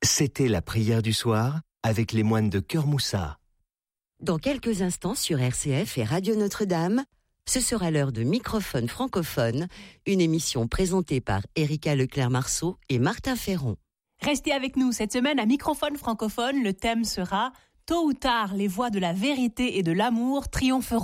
C'était la prière du soir avec les moines de Cœur Moussa. Dans quelques instants sur RCF et Radio Notre-Dame, ce sera l'heure de Microphone francophone, une émission présentée par Erika Leclerc-Marceau et Martin Ferron. Restez avec nous cette semaine à Microphone francophone, le thème sera « Tôt ou tard, les voix de la vérité et de l'amour triompheront ».